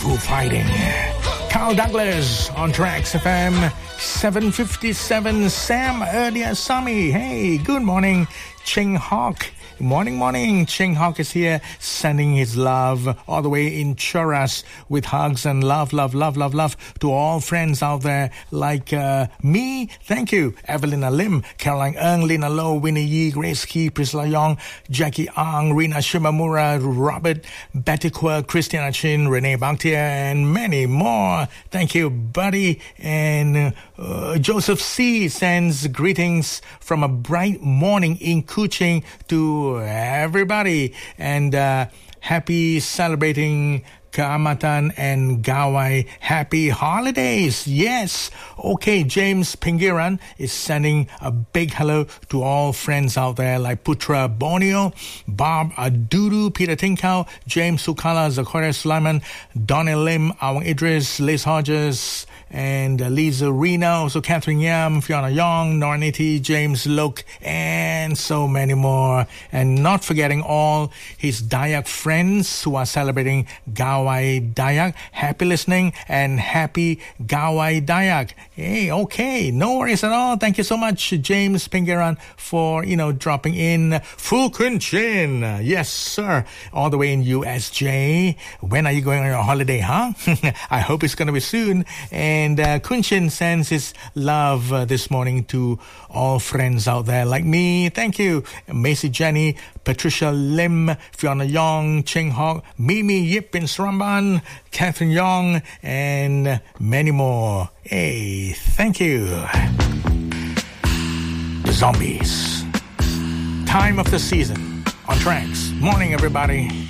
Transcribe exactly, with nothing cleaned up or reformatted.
Foo Fighting. Carl Douglas on Tracks F M. seven fifty-seven. Sam Erdiasamy. Hey, good morning. Ching Hawk. Morning, morning. Ching Hawk is here sending his love all the way in Choras with hugs and love, love, love, love, love to all friends out there like uh, me. Thank you. Evelina Lim, Caroline Ng, Lina Low, Winnie Yee, Grace Key, Priscilla Yong, Jackie Ang, Rina Shimamura, Robert Betty Quirk, Christiana Chin, Renee Bangtia, and many more. Thank you, buddy. And uh, Joseph C. sends greetings from a bright morning in Kuching to everybody, and uh, happy celebrating Kaamatan and Gawai. Happy holidays. Yes. Okay, James Pingiran is sending a big hello to all friends out there like Putra Borneo, Bob Adudu, Peter Tinkau, James Sukala, Zakaria Sulaiman, Donnie Lim, Awang Idris, Liz Hodges, and uh, Lisa Rena, also Catherine Yam, Fiona Young, Norniti, James Loke, and so many more. And not forgetting all his Dayak friends who are celebrating Gawai Dayak. Happy listening and happy Gawai Dayak. Hey, okay, no worries at all. Thank you so much, James Pingeran, for, you know, dropping in. Fu Kun Chin, yes, sir, all the way in U S J. When are you going on your holiday, huh? I hope it's going to be soon. And And uh, Kunshin sends his love uh, this morning to all friends out there like me. Thank you. Macy Jenny, Patricia Lim, Fiona Yong, Ching Hawk, Mimi Yip in Sramban, Catherine Yong, and many more. Hey, thank you. The Zombies. Time of the season on Tracks. Morning, everybody.